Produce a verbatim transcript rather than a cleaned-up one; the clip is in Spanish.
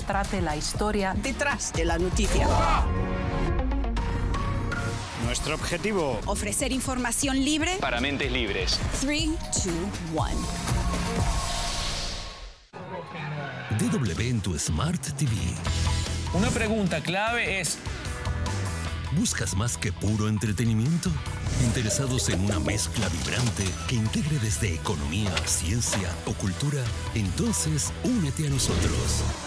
mostrarte la historia detrás de la noticia. Nuestro objetivo: ofrecer información libre para mentes libres. tres, dos, uno. D W en tu Smart T V. Una pregunta clave es: ¿buscas más que puro entretenimiento? ¿Interesados en una mezcla vibrante que integre desde economía, ciencia o cultura? Entonces, únete a nosotros.